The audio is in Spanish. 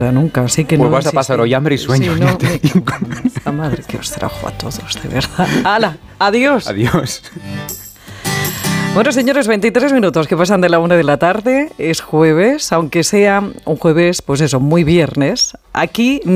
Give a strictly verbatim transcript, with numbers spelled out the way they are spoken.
nunca, así que pues no vas a pasar hoy hambre y sueño. Sí, no, me... La madre que os trajo a todos, de verdad. ¡Hala! ¡Adiós! Adiós. Bueno, señores, veintitrés minutos que pasan de la una de la tarde. Es jueves, aunque sea un jueves, pues eso, muy viernes. Aquí